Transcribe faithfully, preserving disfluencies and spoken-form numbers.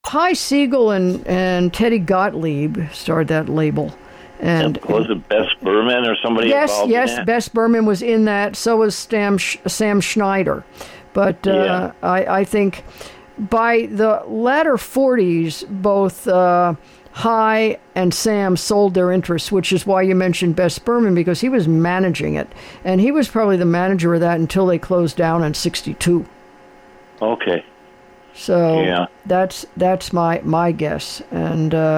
Hy Segall and, and Teddy Gottlieb started that label. And, and was it Bess Berman or somebody yes, involved yes, in that? Bess Berman was in that. So was Sam, Sam Schneider. But uh, Yeah. I, I think by the latter forties, both uh, Hy and Sam sold their interests, which is why you mentioned Bess Berman, because he was managing it. And he was probably the manager of that until they closed down in sixty-two. Okay. So Yeah. that's that's my, my guess. And... Uh,